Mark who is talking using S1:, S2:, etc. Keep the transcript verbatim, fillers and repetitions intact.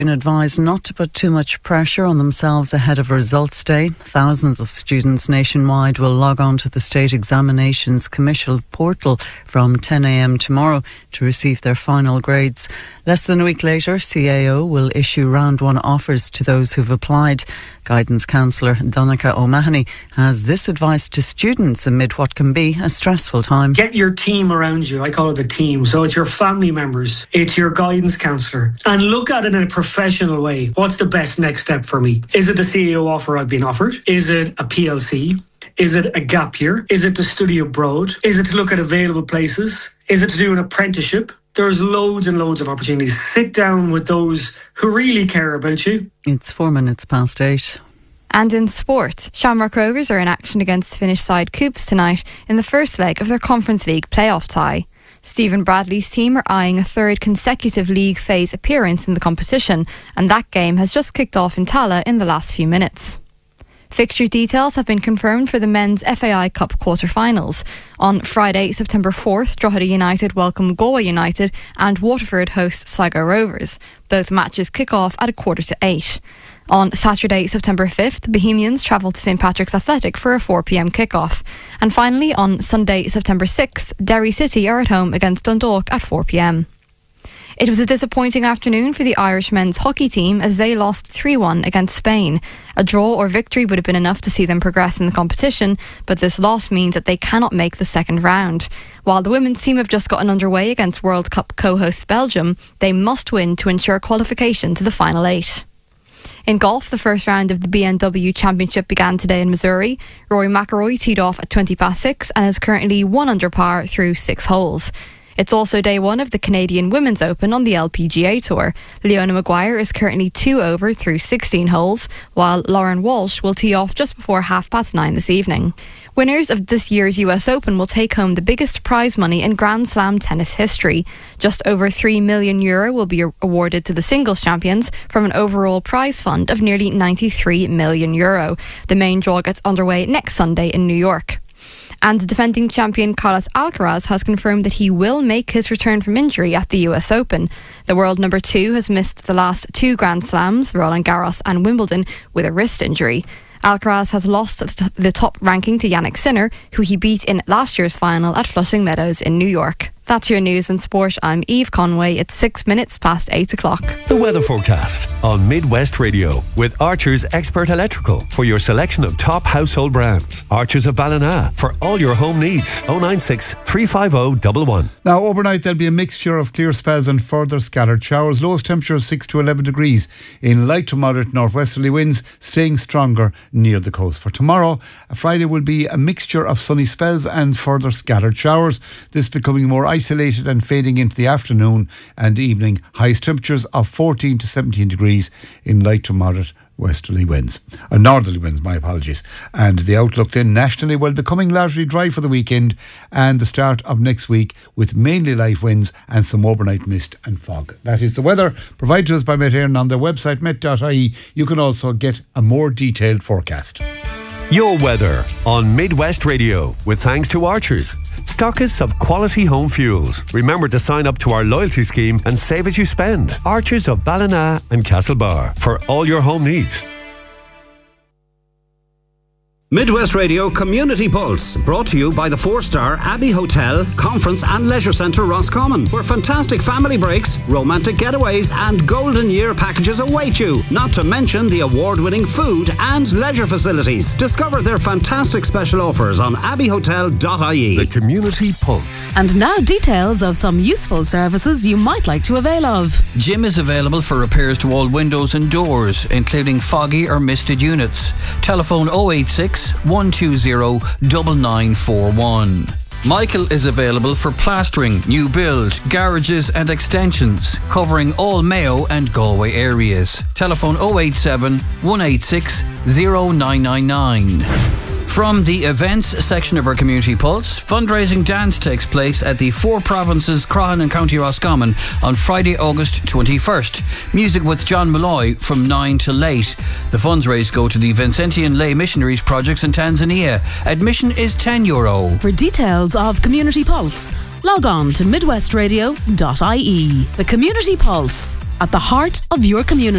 S1: been advised not to put too much pressure on themselves ahead of results day. Thousands of students nationwide will log on to the State Examinations Commission portal from ten a m tomorrow to receive their final grades. Less than a week later, C A O will issue round one offers to those who've applied. Guidance counsellor Donncha O'Mahony has this advice to students amid what can be a stressful time.
S2: Get your team around you. I call it the team. So it's your family members, it's your guidance counsellor, and look at it in a professional way. What's the best next step for me? Is it the C A O offer I've been offered? Is it a P L C? Is it a gap year? Is it to study abroad? Is it to look at available places? Is it to do an apprenticeship? There's loads and loads of opportunities. Sit down with those who really care about you.
S1: It's four minutes past eight.
S3: And in sport, Shamrock Rovers are in action against Finnish side Coups tonight in the first leg of their Conference League playoff tie. Stephen Bradley's team are eyeing a third consecutive league phase appearance in the competition, and that game has just kicked off in Tallaght in the last few minutes. Fixture details have been confirmed for the men's F A I Cup quarter-finals. On Friday, September fourth, Drogheda United welcome Galway United and Waterford host Sligo Rovers. Both matches kick off at a quarter to eight. On Saturday, September fifth, the Bohemians travel to St Patrick's Athletic for a four p m kick-off. And finally, on Sunday, September sixth, Derry City are at home against Dundalk at four p m. It was a disappointing afternoon for the Irish men's hockey team as they lost three one against Spain. A draw or victory would have been enough to see them progress in the competition, but this loss means that they cannot make the second round. While the women's team have just gotten underway against World Cup co-hosts Belgium, they must win to ensure qualification to the final eight. In golf, the first round of the B M W Championship began today in Missouri. Rory McIlroy teed off at twenty past six and is currently one under par through six holes. It's also day one of the Canadian Women's Open on the L P G A Tour. Leona Maguire is currently two over through sixteen holes, while Lauren Walsh will tee off just before half past nine this evening. Winners of this year's U S Open will take home the biggest prize money in Grand Slam tennis history. Just over three million euro will be awarded to the singles champions from an overall prize fund of nearly ninety-three million euro. The main draw gets underway next Sunday in New York. And defending champion Carlos Alcaraz has confirmed that he will make his return from injury at the U S Open. The world number two has missed the last two Grand Slams, Roland Garros and Wimbledon, with a wrist injury. Alcaraz has lost the top ranking to Jannik Sinner, who he beat in last year's final at Flushing Meadows in New York. That's your news and sport. I'm Eve Conway. It's six minutes past eight o'clock.
S4: The weather forecast on Midwest Radio with Archer's Expert Electrical for your selection of top household brands. Archer's of Ballina for all your home needs. oh nine six, three five oh, one one.
S5: Now, overnight there'll be a mixture of clear spells and further scattered showers. Lowest temperature of six to eleven degrees in light to moderate northwesterly winds, staying stronger near the coast. For tomorrow, Friday will be a mixture of sunny spells and further scattered showers. This becoming more isolated and fading into the afternoon and evening. Highest temperatures of fourteen to seventeen degrees in light to moderate westerly winds, or northerly winds, my apologies. And the outlook then nationally will becoming largely dry for the weekend and the start of next week with mainly light winds and some overnight mist and fog. That is the weather provided to us by Met Éireann on their website met dot I E. You can also get a more detailed forecast.
S4: Your weather on Midwest Radio with thanks to Archers, stockists of quality home fuels. Remember to sign up to our loyalty scheme and save as you spend. Archers of Ballina and Castlebar for all your home needs.
S6: Midwest Radio Community Pulse, brought to you by the four-star Abbey Hotel, Conference and Leisure Centre Roscommon, where fantastic family breaks, romantic getaways and golden year packages await you, not to mention the award-winning food and leisure facilities. Discover their fantastic special offers on abbey hotel dot I E.
S4: The Community Pulse.
S7: And now details of some useful services you might like to avail of.
S8: Jim is available for repairs to all windows and doors, including foggy or misted units. Telephone oh eight six, one two zero, nine nine four one. Michael is available for plastering, new build, garages and extensions, covering all Mayo and Galway areas. Telephone oh eight seven, one eight six, zero nine nine nine. From the events section of our Community Pulse, fundraising dance takes place at the Four Provinces Croghan and County Roscommon on Friday, August twenty-first. Music with John Malloy from nine till late. The funds raised go to the Vincentian Lay Missionaries projects in Tanzania. Admission is ten euro.
S7: For details of Community Pulse, log on to midwest radio dot I E. The Community Pulse at the heart of your community.